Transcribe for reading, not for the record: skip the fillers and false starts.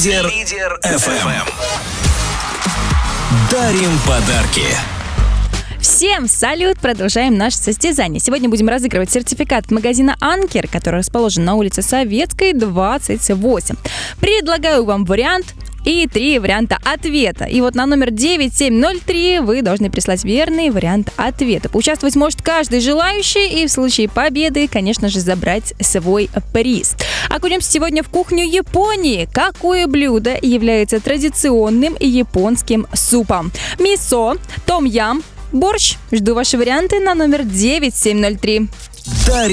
Лидер FM. Дарим подарки. Всем салют! Продолжаем наше состязание. Сегодня будем разыгрывать сертификат от магазина «Анкер», который расположен на улице Советской, 28. Предлагаю вам вариант и 3 варианта ответа. И вот на номер 9703 вы должны прислать верный вариант ответа. Поучаствовать может каждый желающий и в случае победы, конечно же, забрать свой приз. Окунемся сегодня в кухню Японии. Какое блюдо является традиционным японским супом? Мисо, том-ям, борщ. Жду ваши варианты на номер 9703.